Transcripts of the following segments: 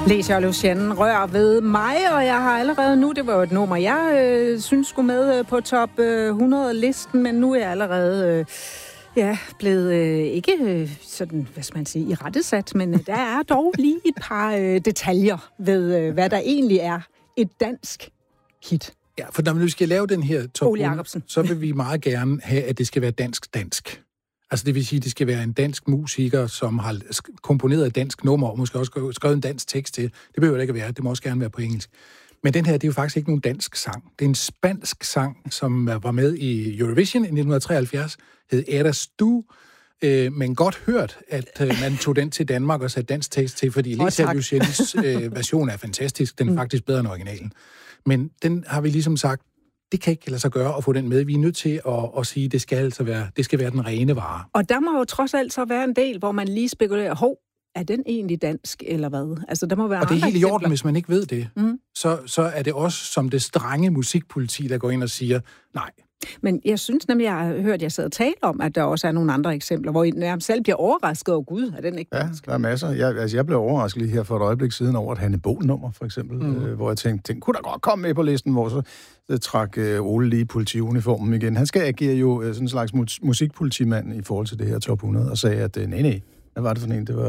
Lecia Lucienne rør ved mig, og jeg har allerede nu, det var jo et nummer, jeg synes skulle med på top 100-listen, men nu er jeg allerede blevet ikke sådan, hvad skal man sige, irettesat, men der er dog lige et par detaljer ved, hvad der egentlig er et dansk hit. Ja, for når vi skal lave den her top 100, så vil vi meget gerne have, at det skal være dansk. Altså det vil sige, at det skal være en dansk musiker, som har komponeret et dansk nummer, og måske også skrevet en dansk tekst til. Det behøver det ikke at være, det må også gerne være på engelsk. Men den her, det er jo faktisk ikke nogen dansk sang. Det er en spansk sang, som var med i Eurovision i 1973, hed Eras Du, men godt hørt, at man tog den til Danmark og satte dansk tekst til, fordi Lecia Luciennes version er fantastisk. Den er faktisk bedre end originalen. Men den har vi ligesom sagt, det kan ikke lade sig gøre at få den med. Vi er nødt til at sige, at det skal være den rene vare. Og der må jo trods alt så være en del, hvor man lige spekulerer, er den egentlig dansk, eller hvad? Altså, der må være og det er helt i orden, hvis man ikke ved det. Så er det også som det strenge musikpoliti, der går ind og siger, nej. Men jeg synes nemlig, jeg har hørt, jeg sad og tale om, at der også er nogle andre eksempler, hvor jeg selv bliver overrasket over, Gud, er den ikke dansk? Ja, der er masser. Jeg blev overrasket lige her for et øjeblik siden over et Hanne Bol-nummer, for eksempel, hvor jeg tænkte, kunne der godt komme med på listen, hvor så trak Ole lige politiuniformen igen. Han skal agere jo sådan en slags musikpolitimand i forhold til det her top 100, og sagde, at nej, hvad var det for en?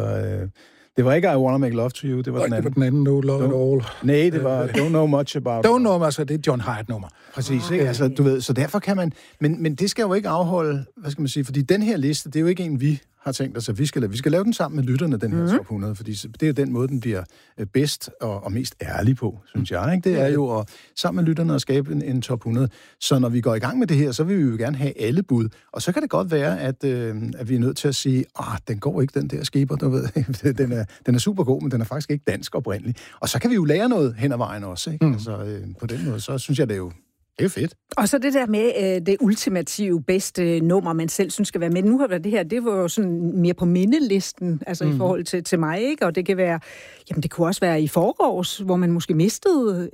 Det var ikke I Wanna Make Love to You, det var den anden. Det var den anden, No Love at All. Nej, det var Don't Know Much About. Don't Know, altså det er John Hyatt-nummer. Præcis, ikke? Altså, du ved, så derfor kan man... Men det skal jo ikke afholde, hvad skal man sige, fordi den her liste, det er jo ikke en, vi har tænkt os, at vi skal lave den sammen med lytterne, den her top 100, fordi det er jo den måde, den bliver bedst og mest ærlig på, synes jeg, ikke? Det er jo at sammen med lytterne at skabe en top 100. Så når vi går i gang med det her, så vil vi jo gerne have alle bud. Og så kan det godt være, at vi er nødt til at sige, den går ikke, den der skipper, du ved. den er super god, men den er faktisk ikke dansk oprindelig. Og så kan vi jo lære noget hen ad vejen også, ikke? Altså, på den måde, så synes jeg, det er jo fedt. Og så det der med det ultimative bedste nummer, man selv synes skal være med. Nu har det her, det var jo sådan mere på mindelisten, altså i forhold til mig, ikke? Og det kan være, jamen det kunne også være i forgårs, hvor man måske mistede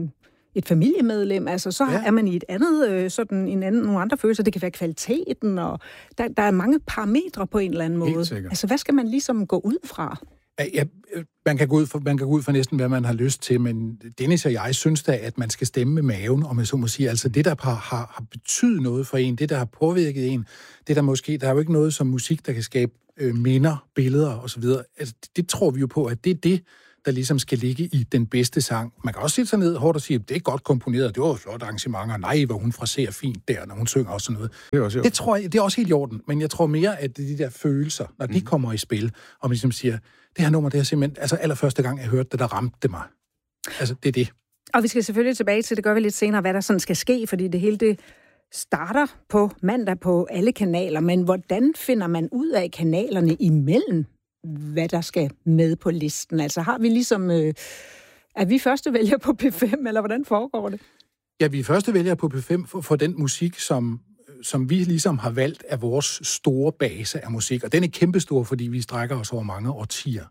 et familiemedlem, altså så er man i et andet, nogle andre følelser. Det kan være kvaliteten, og der er mange parametre på en eller anden måde. Altså hvad skal man ligesom gå ud fra? Ja, man kan gå ud fra næsten, hvad man har lyst til, men Dennis og jeg synes da, at man skal stemme med maven, om jeg så må sige. Altså det, der har betydet noget for en, det, der har påvirket en, det der måske, der er jo ikke noget som musik, der kan skabe minder, billeder osv. Altså det tror vi jo på, at det er det, der ligesom skal ligge i den bedste sang. Man kan også sætte sig ned hårdt og sige, at det er godt komponeret, det var flot arrangementer, nej, hvor hun fraserer fint der, når hun synger og sådan noget. Det tror jeg, det er også helt i orden, men jeg tror mere, at det er de der følelser, når de kommer i spil, og man ligesom siger, det her nummer, det er simpelthen, altså allerførste gang, jeg hørte det, der ramte mig. Altså, det er det. Og vi skal selvfølgelig tilbage til, det gør vi lidt senere, hvad der sådan skal ske, fordi det hele det starter på mandag på alle kanaler, men hvordan finder man ud af kanalerne imellem, hvad der skal med på listen? Altså har vi ligesom, er vi første vælger på P5, eller hvordan foregår det? Ja, vi er første vælger på P5 for den musik, som vi ligesom har valgt af vores store base af musik, og den er kæmpestor, fordi vi strækker os over mange årtier.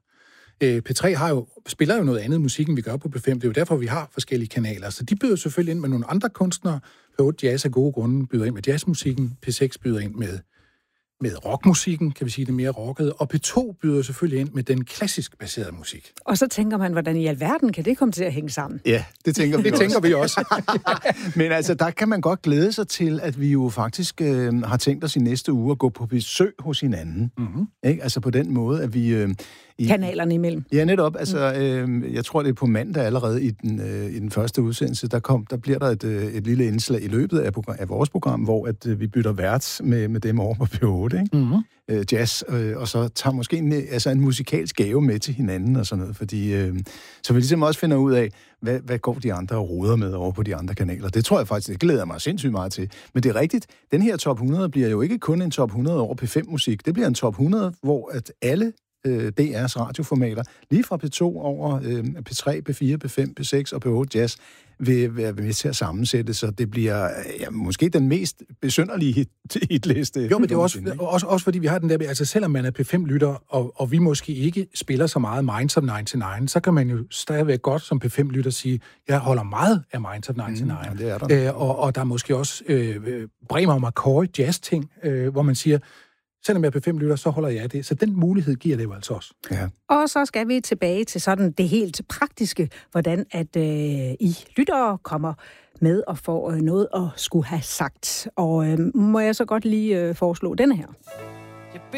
P3 spiller jo noget andet musik, end vi gør på P5. Det er jo derfor, vi har forskellige kanaler. Så de byder selvfølgelig ind med nogle andre kunstnere. P8 Jazz af gode grunde byder ind med jazzmusikken. P6 byder ind med rockmusikken, kan vi sige det mere rocket. Og P2 byder selvfølgelig ind med den klassisk baserede musik. Og så tænker man, hvordan i alverden kan det komme til at hænge sammen? Ja, det tænker vi også. Men altså, der kan man godt glæde sig til, at vi jo faktisk har tænkt os i næste uge at gå på besøg hos hinanden. Ikke? Altså på den måde, at vi... kanalerne imellem. Ja, netop. Altså, jeg tror, det er på mandag allerede i den første udsendelse, der bliver der et lille indslag i løbet af vores program, hvor at vi bytter vært med dem over på P8, ikke? Jazz, og så tager måske en musikalsk gave med til hinanden og sådan noget, fordi så vi ligesom også finder ud af, hvad går de andre og roder med over på de andre kanaler. Det tror jeg faktisk, det glæder mig sindssygt meget til. Men det er rigtigt, den her top 100 bliver jo ikke kun en top 100 over P5-musik, det bliver en top 100, hvor at alle DR's radioformater, lige fra P2 over P3, P4, P5, P6 og P8 Jazz, vil være med til at sammensætte, så det bliver måske den mest besynderlige hitliste. Jo, men det er også fordi vi har den der, altså selvom man er P5-lytter, og vi måske ikke spiller så meget Minds of 99, så kan man jo stadigvæk godt som P5-lytter sige, jeg holder meget af Minds of 99. Det er der. Og der er måske også Bremer og McCoy jazz-ting, hvor man siger, selvom jeg er P5-lytter, så holder jeg af det. Så den mulighed giver det jo altså også. Ja. Og så skal vi tilbage til sådan det helt praktiske, hvordan at I lyttere kommer med og får noget at skulle have sagt. Og må jeg så godt lige foreslå denne her.